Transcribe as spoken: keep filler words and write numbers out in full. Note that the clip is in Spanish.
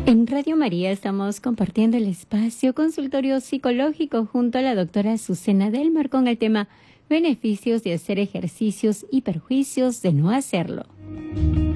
En Radio María estamos compartiendo el espacio consultorio psicológico junto a la doctora Azucena Delmar con el tema beneficios de hacer ejercicios y perjuicios de no hacerlo.